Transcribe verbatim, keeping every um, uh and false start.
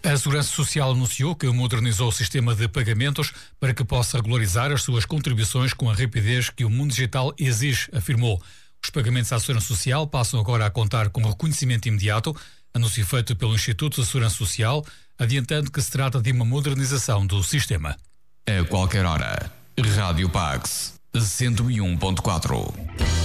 A Segurança Social anunciou que modernizou o sistema de pagamentos para que possa regularizar as suas contribuições com a rapidez que o mundo digital exige, afirmou. Os pagamentos à Segurança Social passam agora a contar com reconhecimento imediato, anúncio feito pelo Instituto de Segurança Social, adiantando que se trata de uma modernização do sistema. A qualquer hora, Rádio Pax cento e um ponto quatro.